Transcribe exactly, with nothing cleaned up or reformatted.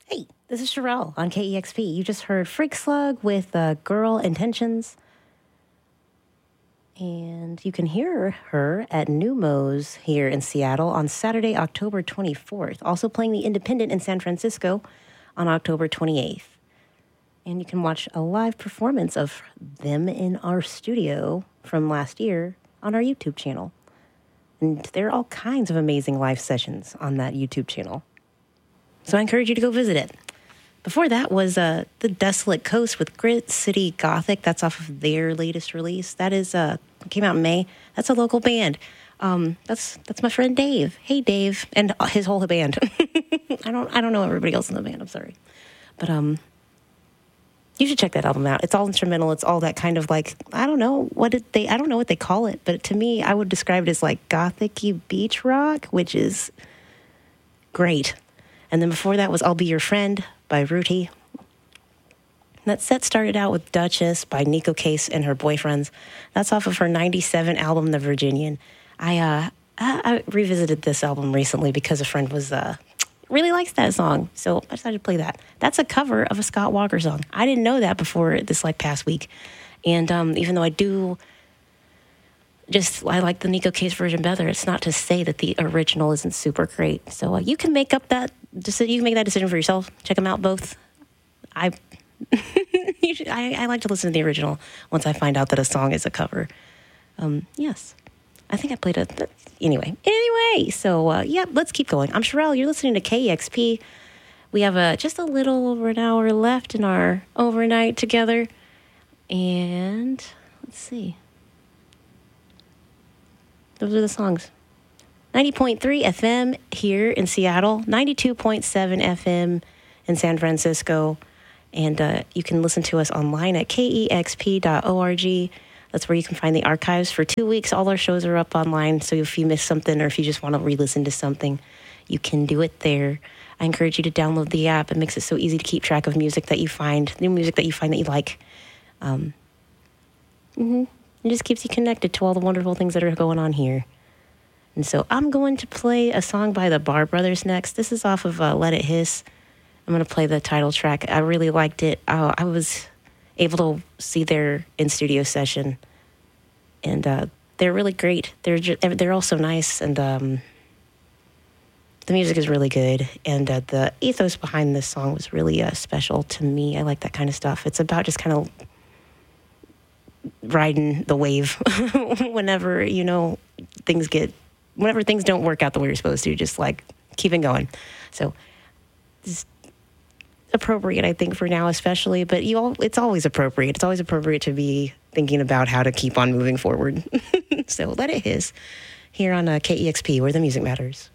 Hey, this is Sherelle on K E X P. You just heard Freak Slug with uh, Girl Intentions. And you can hear her at Numos here in Seattle on Saturday, October twenty-fourth. Also playing the Independent in San Francisco on October twenty-eighth. And you can watch a live performance of them in our studio from last year on our YouTube channel. And there are all kinds of amazing live sessions on that YouTube channel. So I encourage you to go visit it. Before that was uh, The Desolate Coast with Grit City Gothic. That's off of their latest release. That is uh, came out in May. That's a local band. Um, that's that's my friend Dave. Hey, Dave, and his whole band. I don't I don't know everybody else in the band. I'm sorry, but um, you should check that album out. It's all instrumental. It's all that kind of like I don't know what did they I don't know what they call it, but to me, I would describe it as like gothic-y beach rock, which is great. And then before that was I'll Be Your Friend by Ruti. That set started out with Duchess by Nico Case and her boyfriends. That's off of her ninety-seven album, The Virginian. I uh, I, I revisited this album recently because a friend was uh, really likes that song, so I decided to play that. That's a cover of a Scott Walker song. I didn't know that before this like past week, and um, even though I do. Just, I like the Nico Case version better. It's not to say that the original isn't super great. So uh, you can make up that, deci- you can make that decision for yourself. Check them out both. I, you should, I, I like to listen to the original once I find out that a song is a cover. Um, yes. I think I played a, anyway. Anyway, so uh, yeah, let's keep going. I'm Sherelle. You're listening to K E X P. We have uh, just a little over an hour left in our overnight together. And let's see. Those are the songs. ninety point three F M here in Seattle, ninety-two point seven F M in San Francisco. And uh, you can listen to us online at K E X P dot org. That's where you can find the archives for two weeks. All our shows are up online. So if you miss something or if you just want to re-listen to something, you can do it there. I encourage you to download the app. It makes it so easy to keep track of music that you find, new music that you find that you like. Um, mm-hmm. It just keeps you connected to all the wonderful things that are going on here. And so I'm going to play a song by the Bar Brothers next. This is off of uh, Let It Hiss. I'm going to play the title track. I really liked it. Uh, I was able to see their in-studio session. And uh, they're really great. They're just, they're all so nice. And um, the music is really good. And uh, the ethos behind this song was really uh, special to me. I like that kind of stuff. It's about just kind of riding the wave whenever, you know, things get, whenever things don't work out the way you're supposed to, just like keeping going. So it's appropriate, I think, for now especially, but you all, it's always appropriate. It's always appropriate to be thinking about how to keep on moving forward. So Let It Hiss here on uh, K E X P, where the music matters.